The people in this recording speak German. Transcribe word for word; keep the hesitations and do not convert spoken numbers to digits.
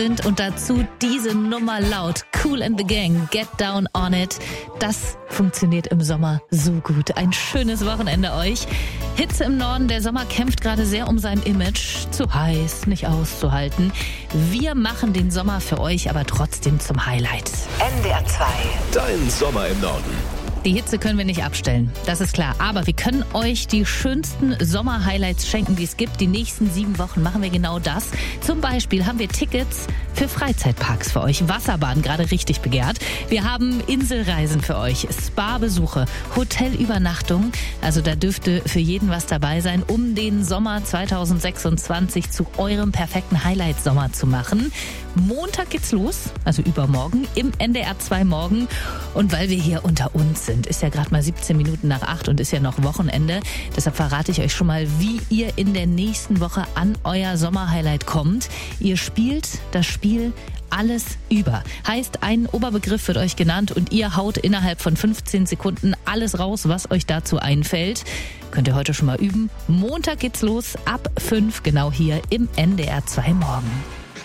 sind und dazu diese Nummer laut. Kool and the Gang, Get Down on It. Das funktioniert im Sommer so gut. Ein schönes Wochenende euch. Hitze im Norden, der Sommer kämpft gerade sehr um sein Image. Zu heiß, nicht auszuhalten. Wir machen den Sommer für euch aber trotzdem zum Highlight. N D R zwei. Dein Sommer im Norden. Die Hitze können wir nicht abstellen, das ist klar. Aber wir können euch die schönsten Sommer-Highlights schenken, die es gibt. Die nächsten sieben Wochen machen wir genau das. Zum Beispiel haben wir Tickets für Freizeitparks für euch. Wasserbaden, gerade richtig begehrt. Wir haben Inselreisen für euch, Spa-Besuche, Hotelübernachtung. Also da dürfte für jeden was dabei sein, um den Sommer zwanzig sechsundzwanzig zu eurem perfekten Highlight-Sommer zu machen. Montag geht's los, also übermorgen, im N D R zwei Morgen. Und weil wir hier unter uns sind, ist ja gerade mal siebzehn Minuten nach acht und ist ja noch Wochenende. Deshalb verrate ich euch schon mal, wie ihr in der nächsten Woche an euer Sommerhighlight kommt. Ihr spielt das Spiel Alles über. Heißt, ein Oberbegriff wird euch genannt und ihr haut innerhalb von fünfzehn Sekunden alles raus, was euch dazu einfällt. Könnt ihr heute schon mal üben. Montag geht's los, ab fünf, genau hier im N D R zwei Morgen.